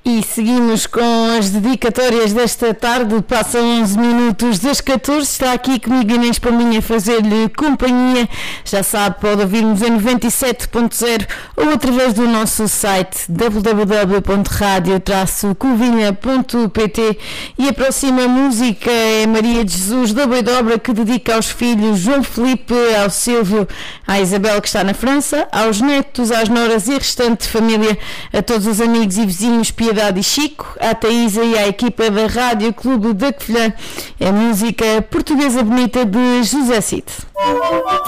E seguimos com as dedicatórias desta tarde. Passam 11 minutos das 14. Está aqui comigo Inês Palminha a fazer-lhe companhia. Já sabe, pode ouvir-nos em 97.0 ou através do nosso site www.radio-covilha.pt. E a próxima música é Maria de Jesus da Boidobra, que dedica aos filhos João Felipe, ao Silvio, à Isabel, que está na França, aos netos, às noras e restante família, a todos os amigos e vizinhos Piedade e Chico, à Taísa e à equipa da Rádio Clube da Covilhã. É música portuguesa bonita de José Cid.